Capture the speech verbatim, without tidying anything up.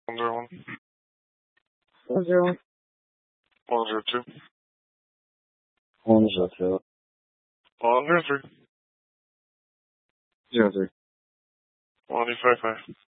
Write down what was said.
one zero one. one zero one. one zero two. one zero two. one zero three. zero three. one eight five five.